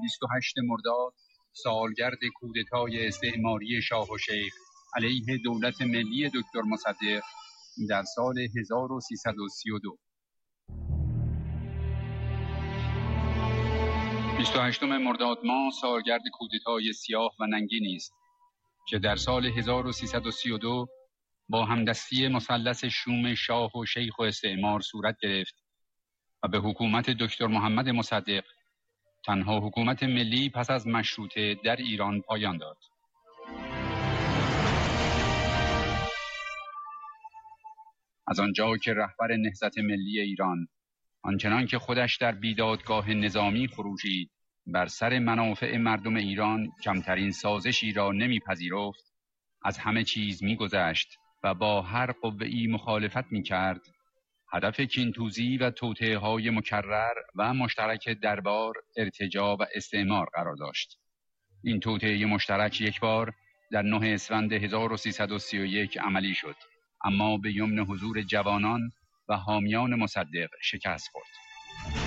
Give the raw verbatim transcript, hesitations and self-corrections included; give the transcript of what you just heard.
بیست و هشتم مرداد سالگرد کودتای استعماری شاه و شیخ علیه دولت ملی دکتر مصدق در سال هزار و سیصد و سی و دو. بیست و هشتم مرداد ماه سالگرد کودتای سیاه و ننگینی است که در سال هزار و سیصد و سی و دو با همدستی مثلث شوم شاه و شیخ و استعمار صورت گرفت و به حکومت دکتر محمد مصدق، تنها حکومت ملی پس از مشروطه، در ایران پایان داد. از آنجا که رهبر نهضت ملی ایران آنچنان که خودش در بیدادگاه نظامی خروشید بر سر منافع مردم ایران کمترین سازشی را نمیپذیرفت، از همه چیز میگذشت و با هر قوه‌ای مخالفت میکرد، هدف کینتوزی و توطئه‌های مکرر و مشترک دربار، ارتجاع و استعمار قرار داشت. این توطئه مشترک یک بار در نه اسفند هزار و سیصد و سی و یک عملی شد، اما به یمن حضور جوانان و حامیان مصدق شکست خورد.